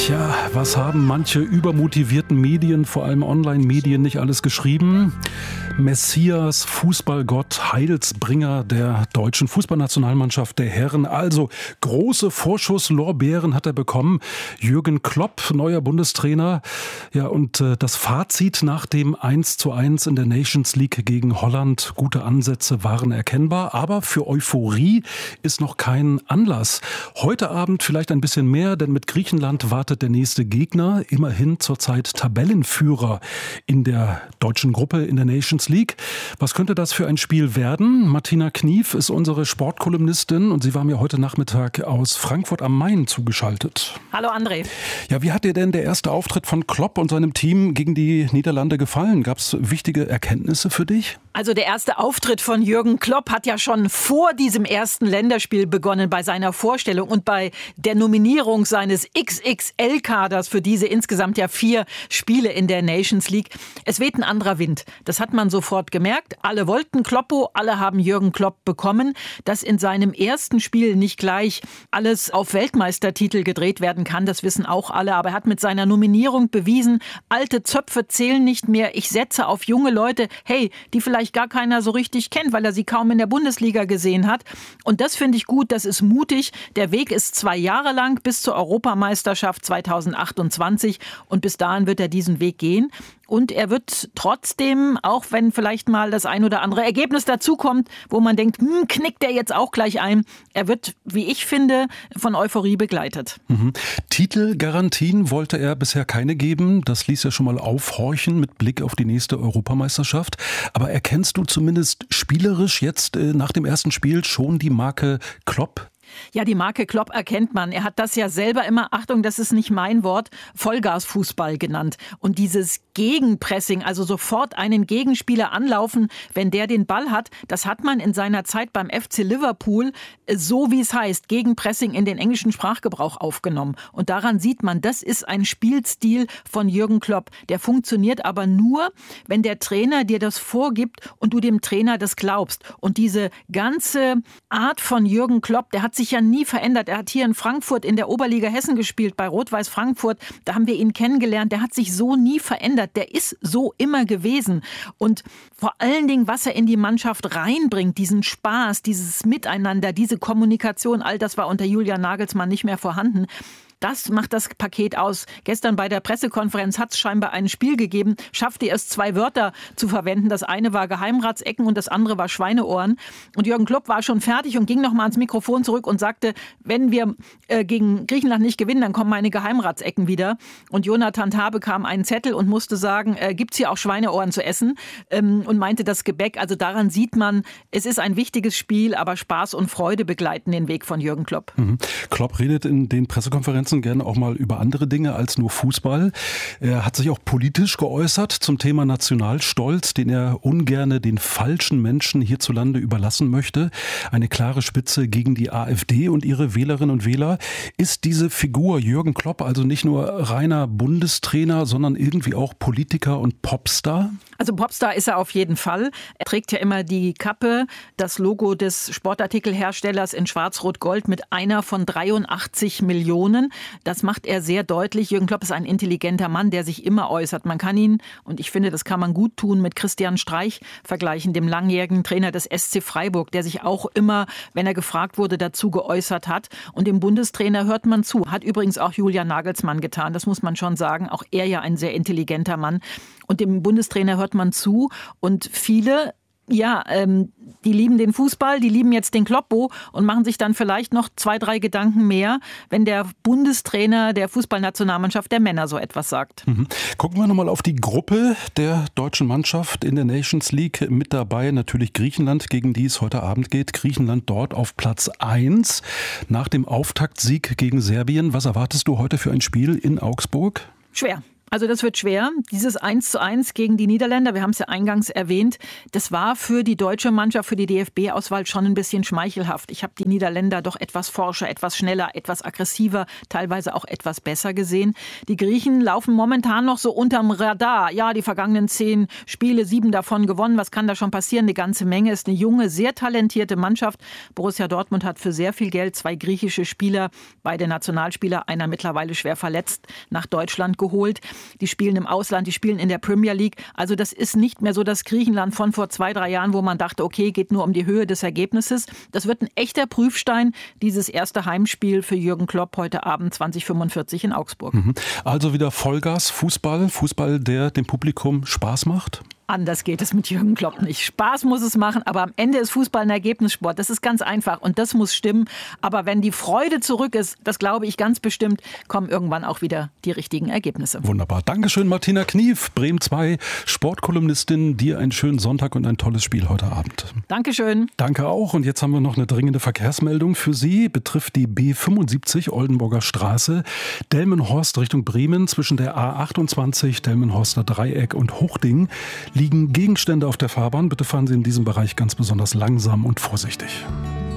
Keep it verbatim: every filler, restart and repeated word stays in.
Tja, was haben manche übermotivierten Medien, vor allem Online-Medien, nicht alles geschrieben? Messias, Fußballgott, Heilsbringer der deutschen Fußballnationalmannschaft der Herren. Also große Vorschusslorbeeren hat er bekommen. Jürgen Klopp, neuer Bundestrainer. Ja, und äh, das Fazit nach dem eins zu eins in der Nations League gegen Holland. Gute Ansätze waren erkennbar, aber für Euphorie ist noch kein Anlass. Heute Abend vielleicht ein bisschen mehr, denn mit Griechenland wartet der nächste Gegner. Immerhin zurzeit Tabellenführer in der deutschen Gruppe in der Nations League. Was könnte das für ein Spiel werden? Martina Knief ist unsere Sportkolumnistin und sie war mir heute Nachmittag aus Frankfurt am Main zugeschaltet. Hallo André. Ja, wie hat dir denn der erste Auftritt von Klopp und seinem Team gegen die Niederlande gefallen? Gab es wichtige Erkenntnisse für dich? Also der erste Auftritt von Jürgen Klopp hat ja schon vor diesem ersten Länderspiel begonnen bei seiner Vorstellung und bei der Nominierung seines X X L-Kaders für diese insgesamt ja vier Spiele in der Nations League. Es weht ein anderer Wind. Das hat man sofort gemerkt. Alle wollten Kloppo, alle haben Jürgen Klopp bekommen. Dass in seinem ersten Spiel nicht gleich alles auf Weltmeistertitel gedreht werden kann, das wissen auch alle. Aber er hat mit seiner Nominierung bewiesen, alte Zöpfe zählen nicht mehr. Ich setze auf junge Leute, hey, die vielleicht gar keiner so richtig kennt, weil er sie kaum in der Bundesliga gesehen hat. Und das finde ich gut, das ist mutig. Der Weg ist zwei Jahre lang bis zur Europameisterschaft zweitausendachtundzwanzig und bis dahin wird er diesen Weg gehen. Und er wird trotzdem, auch wenn vielleicht mal das ein oder andere Ergebnis dazukommt, wo man denkt, hm, knickt der jetzt auch gleich ein, er wird, wie ich finde, von Euphorie begleitet. Mhm. Titelgarantien wollte er bisher keine geben. Das ließ ja schon mal aufhorchen mit Blick auf die nächste Europameisterschaft. Aber erkennst du zumindest spielerisch jetzt äh, nach dem ersten Spiel schon die Marke Klopp? Ja, die Marke Klopp erkennt man. Er hat das ja selber immer, Achtung, das ist nicht mein Wort, Vollgasfußball genannt. Und dieses Gegenpressing, also sofort einen Gegenspieler anlaufen, wenn der den Ball hat, das hat man in seiner Zeit beim F C Liverpool, so wie es heißt, Gegenpressing in den englischen Sprachgebrauch aufgenommen. Und daran sieht man, das ist ein Spielstil von Jürgen Klopp. Der funktioniert aber nur, wenn der Trainer dir das vorgibt und du dem Trainer das glaubst. Und diese ganze Art von Jürgen Klopp, der hat sich ja nie verändert. Er hat hier in Frankfurt in der Oberliga Hessen gespielt, bei Rot-Weiß Frankfurt. Da haben wir ihn kennengelernt. Der hat sich so nie verändert. Der ist so immer gewesen. Und vor allen Dingen, was er in die Mannschaft reinbringt, diesen Spaß, dieses Miteinander, diese Kommunikation, all das war unter Julian Nagelsmann nicht mehr vorhanden. Das macht das Paket aus. Gestern bei der Pressekonferenz hat es scheinbar ein Spiel gegeben, schaffte er es, zwei Wörter zu verwenden. Das eine war Geheimratsecken und das andere war Schweineohren. Und Jürgen Klopp war schon fertig und ging noch mal ans Mikrofon zurück und sagte, wenn wir äh, gegen Griechenland nicht gewinnen, dann kommen meine Geheimratsecken wieder. Und Jonathan Tah bekam einen Zettel und musste sagen, äh, gibt es hier auch Schweineohren zu essen? Ähm, und meinte das Gebäck. Also daran sieht man, es ist ein wichtiges Spiel, aber Spaß und Freude begleiten den Weg von Jürgen Klopp. Mhm. Klopp redet in den Pressekonferenzen gerne auch mal über andere Dinge als nur Fußball. Er hat sich auch politisch geäußert zum Thema Nationalstolz, den er ungerne den falschen Menschen hierzulande überlassen möchte. Eine klare Spitze gegen die AfD und ihre Wählerinnen und Wähler. Ist diese Figur Jürgen Klopp also nicht nur reiner Bundestrainer, sondern irgendwie auch Politiker und Popstar? Also Popstar ist er auf jeden Fall. Er trägt ja immer die Kappe, das Logo des Sportartikelherstellers in Schwarz-Rot-Gold mit einer von dreiundachtzig Millionen. Das macht er sehr deutlich. Jürgen Klopp ist ein intelligenter Mann, der sich immer äußert. Man kann ihn, und ich finde, das kann man gut tun, mit Christian Streich vergleichen, dem langjährigen Trainer des S C Freiburg, der sich auch immer, wenn er gefragt wurde, dazu geäußert hat. Und dem Bundestrainer hört man zu. Hat übrigens auch Julian Nagelsmann getan, das muss man schon sagen. Auch er ja ein sehr intelligenter Mann. Und dem Bundestrainer hört man zu. Und viele, ja, ähm, die lieben den Fußball, die lieben jetzt den Kloppo und machen sich dann vielleicht noch zwei, drei Gedanken mehr, wenn der Bundestrainer der Fußballnationalmannschaft der Männer so etwas sagt. Mhm. Gucken wir nochmal auf die Gruppe der deutschen Mannschaft in der Nations League. Mit dabei natürlich Griechenland, gegen die es heute Abend geht. Griechenland dort auf Platz eins nach dem Auftaktsieg gegen Serbien. Was erwartest du heute für ein Spiel in Augsburg? Schwer. Also das wird schwer. Dieses eins zu eins gegen die Niederländer, wir haben es ja eingangs erwähnt, das war für die deutsche Mannschaft, für die D F B-Auswahl schon ein bisschen schmeichelhaft. Ich habe die Niederländer doch etwas forscher, etwas schneller, etwas aggressiver, teilweise auch etwas besser gesehen. Die Griechen laufen momentan noch so unterm Radar. Ja, die vergangenen zehn Spiele, sieben davon gewonnen. Was kann da schon passieren? Eine ganze Menge. Ist eine junge, sehr talentierte Mannschaft. Borussia Dortmund hat für sehr viel Geld zwei griechische Spieler, beide Nationalspieler, einer mittlerweile schwer verletzt, nach Deutschland geholt. Die spielen im Ausland, die spielen in der Premier League. Also das ist nicht mehr so das Griechenland von vor zwei, drei Jahren, wo man dachte, okay, geht nur um die Höhe des Ergebnisses. Das wird ein echter Prüfstein, dieses erste Heimspiel für Jürgen Klopp heute Abend zwanzig Uhr fünfundvierzig in Augsburg. Also wieder Vollgas, Fußball, Fußball, der dem Publikum Spaß macht? Anders geht es mit Jürgen Klopp nicht. Spaß muss es machen, aber am Ende ist Fußball ein Ergebnissport. Das ist ganz einfach und das muss stimmen. Aber wenn die Freude zurück ist, das glaube ich ganz bestimmt, kommen irgendwann auch wieder die richtigen Ergebnisse. Wunderbar. Dankeschön, Martina Knief, Bremen zwei, Sportkolumnistin. Dir einen schönen Sonntag und ein tolles Spiel heute Abend. Dankeschön. Danke auch. Und jetzt haben wir noch eine dringende Verkehrsmeldung für Sie. Betrifft die B fünfundsiebzig Oldenburger Straße, Delmenhorst Richtung Bremen zwischen der A achtundzwanzig, Delmenhorster Dreieck und Hochding. Liegen Gegenstände auf der Fahrbahn. Bitte fahren Sie in diesem Bereich ganz besonders langsam und vorsichtig.